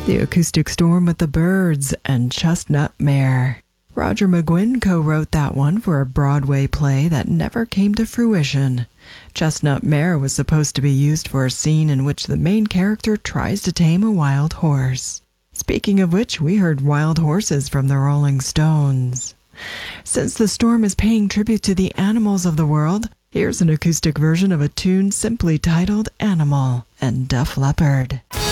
The Acoustic Storm with the Byrds and Chestnut Mare. Roger McGuinn co-wrote that one for a Broadway play that never came to fruition. Chestnut Mare was supposed to be used for a scene in which the main character tries to tame a wild horse. Speaking of which, we heard Wild Horses from the Rolling Stones. Since the storm is paying tribute to the animals of the world, here's an acoustic version of a tune simply titled Animal and Def Leppard.